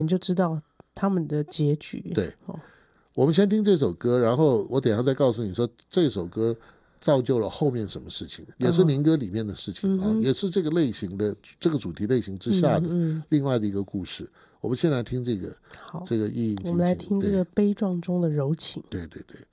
你就知道他们的结局。 对，我们先听这首歌，然后我等一下再告诉你说这首歌造就了后面什么事情，也是民歌里面的事情也是这个类型的这个主题类型之下的另外的一个故事。我们先来听这个夜莺情情， 我们来听这个悲壮中的柔情。 对对对。